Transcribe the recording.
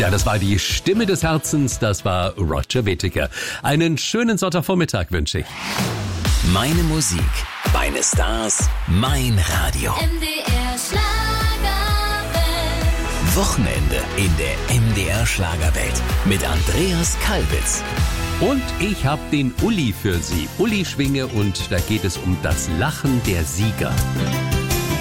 Ja, das war die Stimme des Herzens, das war Roger Whittaker. Einen schönen Sonntagvormittag wünsche ich. Meine Musik, meine Stars, mein Radio. MDR Schlagerwelt. Wochenende in der MDR Schlagerwelt mit Andreas Kalbitz. Und ich habe den Uli für Sie, Uli Schwinge, und da geht es um das Lachen der Sieger.